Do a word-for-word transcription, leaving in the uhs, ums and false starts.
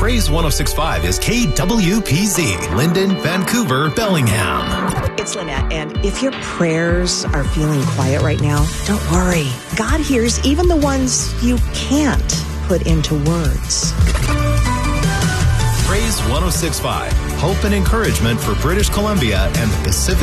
Praise one oh six point five is K W P Z, Linden, Vancouver, Bellingham. It's Lynette, and if your prayers are feeling quiet right now, don't worry. God hears even the ones you can't put into words. Praise one oh six point five, hope and encouragement for British Columbia and the Pacific